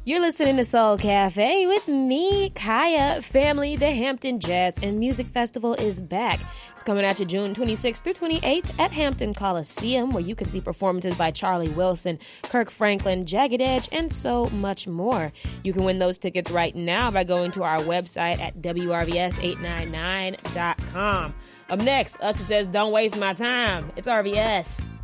You're listening to Soul Cafe with me, Kaya. Family, the Hampton Jazz and Music Festival is back. It's coming at you June 26th through 28th at Hampton Coliseum, where you can see performances by Charlie Wilson, Kirk Franklin, Jagged Edge, and so much more. You can win those tickets right now by going to our website at WRVS899.com. Up next, Usher says, "Don't waste my time." It's RVS.